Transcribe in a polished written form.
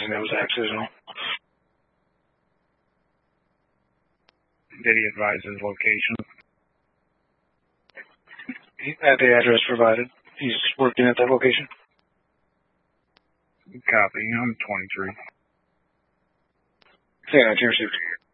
realizing it was accidental. Did he advise his location? At the address provided. He's working at that location. Copy. I'm 23. Yeah, it's your 60.